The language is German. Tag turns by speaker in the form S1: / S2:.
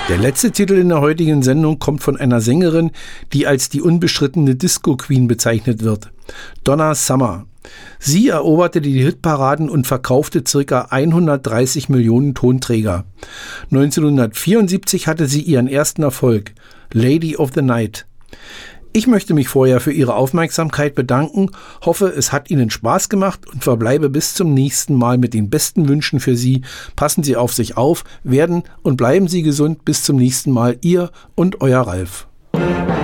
S1: Der letzte Titel in der heutigen Sendung kommt von einer Sängerin, die als die unbestrittene Disco-Queen bezeichnet wird. Donna Summer. Sie eroberte die Hitparaden und verkaufte ca. 130 Millionen Tonträger. 1974 hatte sie ihren ersten Erfolg, Lady of the Night. Ich möchte mich vorher für Ihre Aufmerksamkeit bedanken, hoffe, es hat Ihnen Spaß gemacht und verbleibe bis zum nächsten Mal mit den besten Wünschen für Sie. Passen Sie auf sich auf, werden und bleiben Sie gesund. Bis zum nächsten Mal, Ihr und Euer Ralf.